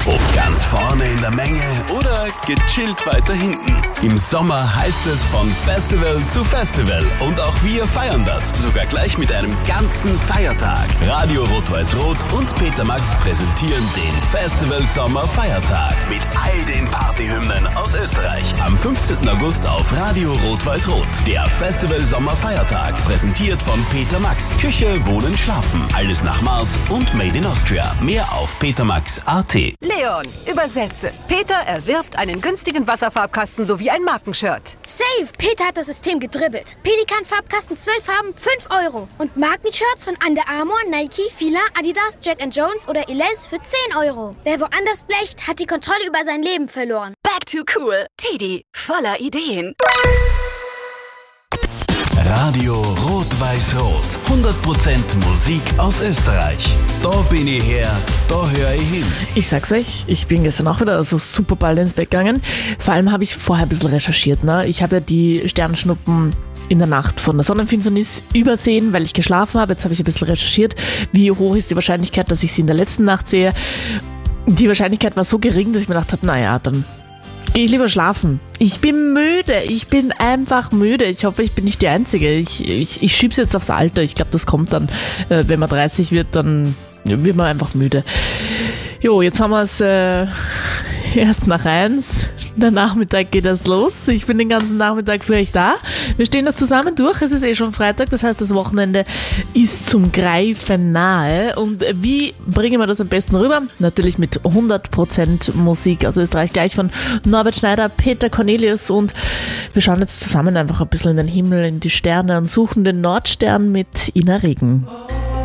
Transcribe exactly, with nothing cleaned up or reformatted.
Ob ganz vorne in der Menge oder gechillt weiter hinten. Im Sommer heißt es von Festival zu Festival und auch wir feiern das, sogar gleich mit einem ganzen Feiertag. Radio Rot-Weiß-Rot und Peter Max präsentieren den Festival Sommer Feiertag mit all den Partyhymnen aus Österreich. Am fünfzehnten August auf Radio Rot-Weiß-Rot. Der Festival Sommer Feiertag, präsentiert von Peter Max. Küche, Wohnen, Schlafen. Alles nach Maß und Made in Austria. Mehr auf petermax punkt a t. Leon, übersetze. Peter erwirbt einen günstigen Wasserfarbkasten sowie ein Markenshirt. Safe! Peter hat das System gedribbelt. Pelikan-Farbkasten, zwölf Farben, fünf Euro. Und Markenshirts von Under Armour, Nike, Fila, Adidas, Jack and Jones oder Elize für zehn Euro. Wer woanders blecht, hat die Kontrolle über sein Leben verloren. Back to cool. Tidi, voller Ideen. Radio Rot-Weiß-Rot. hundert Prozent Musik aus Österreich. Da bin ich her, da höre ich hin. Ich sag's euch, ich bin gestern auch wieder so super bald ins Bett gegangen. Vor allem habe ich vorher ein bisschen recherchiert. Ne? Ich habe ja die Sternschnuppen in der Nacht von der Sonnenfinsternis übersehen, weil ich geschlafen habe. Jetzt habe ich ein bisschen recherchiert, wie hoch ist die Wahrscheinlichkeit, dass ich sie in der letzten Nacht sehe. Die Wahrscheinlichkeit war so gering, dass ich mir gedacht habe, naja, dann gehe ich lieber schlafen. Ich bin müde. Ich bin einfach müde. Ich hoffe, ich bin nicht die Einzige. Ich, ich, ich schieb's jetzt aufs Alter. Ich glaube, das kommt dann, äh, wenn man dreißig wird, dann wird man einfach müde. Jo, jetzt haben wir es äh, erst nach eins. Der Nachmittag geht erst los. Ich bin den ganzen Nachmittag für euch da. Wir stehen das zusammen durch. Es ist eh schon Freitag, das heißt, das Wochenende ist zum Greifen nahe. Und wie bringen wir das am besten rüber? Natürlich mit hundert Prozent Musik aus Österreich, gleich von Norbert Schneider, Peter Cornelius, und wir schauen jetzt zusammen einfach ein bisschen in den Himmel, in die Sterne und suchen den Nordstern mit Ina Regen.